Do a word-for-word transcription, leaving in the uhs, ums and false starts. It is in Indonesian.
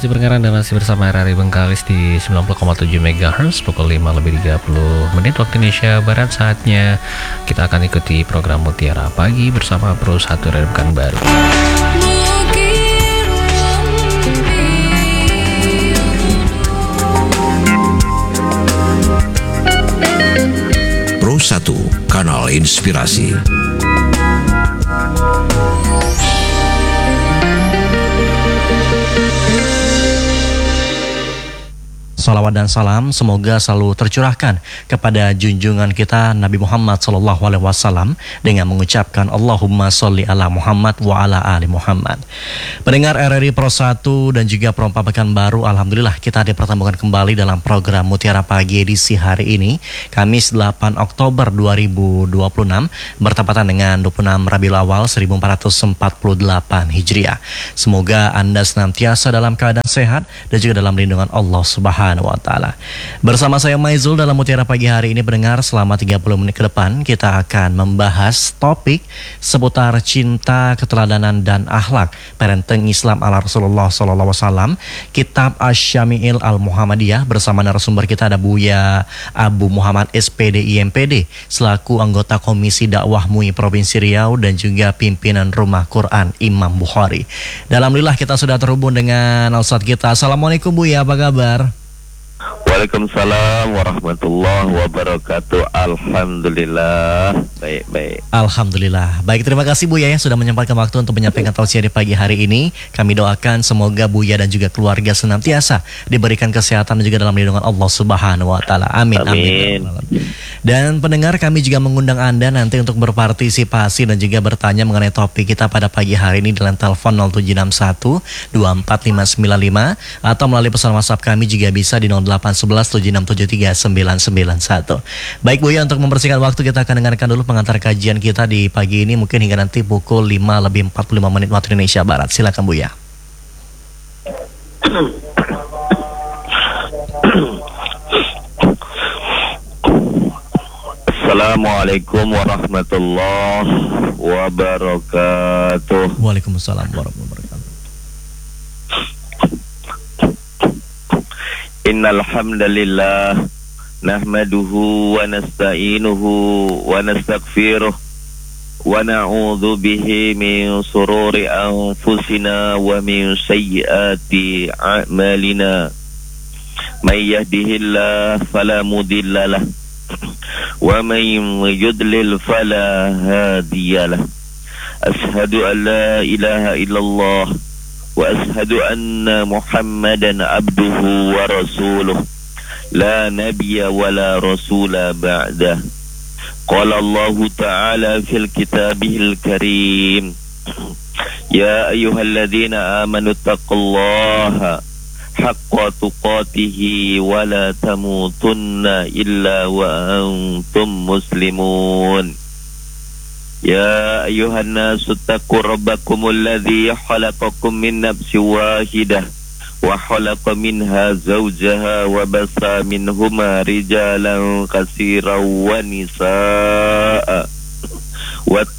Masih berkarang dan masih bersama R R I Bengkalis di sembilan puluh koma tujuh megahertz pukul lima lebih tiga puluh menit waktu Indonesia Barat. Saatnya kita akan ikuti program Mutiara Pagi bersama Pro satu dari Pekanbaru. Pro satu, kanal inspirasi. Salawat dan salam semoga selalu tercurahkan kepada junjungan kita Nabi Muhammad Sallallahu Alaihi Wasallam dengan mengucapkan Allahumma sholli ala Muhammad wa ala ali Muhammad. Pendengar R R I Pro satu dan juga Perompa Pekanbaru, alhamdulillah kita dipertemukan kembali dalam program Mutiara Pagi edisi hari ini, Kamis delapan Oktober dua ribu dua puluh enam, bertepatan dengan dua puluh enam Rabiul Awal seribu empat ratus empat puluh delapan Hijriah. Semoga Anda senantiasa dalam keadaan sehat dan juga dalam lindungan Allah Subhanahu wa ta'ala. Bersama saya Maizul dalam Mutiara Pagi hari ini, pendengar, selama tiga puluh menit ke depan kita akan membahas topik seputar cinta, keteladanan dan akhlak parenting Islam ala Rasulullah sallallahu alaihi wasallam, Kitab Asy-Syamil Al-Muhammadiyah. Bersama narasumber kita ada Buya Abu Muhammad S P D I M P D selaku anggota Komisi Dakwah M U I Provinsi Riau dan juga pimpinan Rumah Quran Imam Bukhari. Dan alhamdulillah kita sudah terhubung dengan Ustadz kita. Assalamualaikum Buya, apa kabar? Waalaikumsalam warahmatullahi wabarakatuh. Alhamdulillah, baik-baik. Alhamdulillah. Baik, terima kasih Buya ya sudah menyempatkan waktu untuk menyampaikan tausiah di pagi hari ini. Kami doakan semoga Buya dan juga keluarga senantiasa diberikan kesehatan dan juga dalam lindungan Allah Subhanahu wa taala. Amin. Amin. Amin. Dan pendengar, kami juga mengundang Anda nanti untuk berpartisipasi dan juga bertanya mengenai topik kita pada pagi hari ini dengan telepon nol tujuh enam satu dua empat lima sembilan lima atau melalui pesan WhatsApp kami juga bisa di nol delapan sebelas tujuh enam tujuh tiga sembilan sembilan satu. Baik Buya, untuk membersihkan waktu kita akan dengarkan dulu pengantar kajian kita di pagi ini mungkin hingga nanti pukul lima lebih empat puluh lima menit waktu Indonesia Barat. Silakan Buya. Assalamualaikum warahmatullahi wabarakatuh. Waalaikumsalam warahmatullahi wabarakatuh. Innal hamdalillah nahmaduhu wa nasta'inuhu wa nastaghfiruh wa na'udzu bihi min sururi anfusina wa min sayyiati a'malina. May yahdihillahu fala mudhillalah wa may yudlil fala hadiyalah. Ashhadu an la ilaha illallah wa ashhadu anna Muhammadan abduhu wa rasuluh la nabiyya wa la rasula ba'dah. Qala Allah ta'ala fil kitabihil karim, ya ayyuhalladzina amanu taqullaha haqqa tuqatihi wa la tamutunna illa wa antum muslimun. Ya ayuhan nasu taqu rabbakumul ladzi khalaqakum min nafsin wahidah wa khalaqa minha zawjaha wa bassa minhuma rijalan katsiran wa nisaa wa